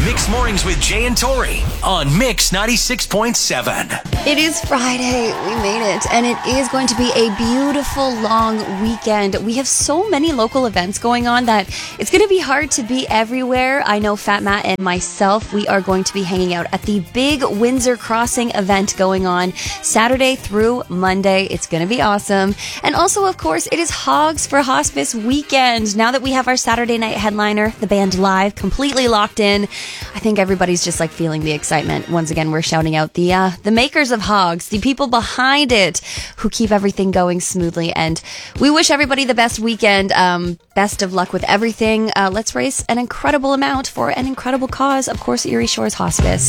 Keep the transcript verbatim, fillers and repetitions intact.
Mixed Mornings with Jay and Tori on Mix ninety-six point seven. It is Friday. We made it. And it is going to be a beautiful long weekend. We have so many local events going on that it's going to be hard to be everywhere. I know Fat Matt and myself, we are going to be hanging out at the big Windsor Crossing event going on Saturday through Monday. It's going to be awesome. And also, of course, it is Hogs for Hospice weekend. Now that we have our Saturday night headliner, the band Live, completely locked in, I think everybody's just like feeling the excitement. Once again, we're shouting out the uh, the makers of Hogs, the people behind it who keep everything going smoothly. And we wish everybody the best weekend. Um, best of luck with everything. Uh, let's raise an incredible amount for an incredible cause, of course, Erie Shores Hospice.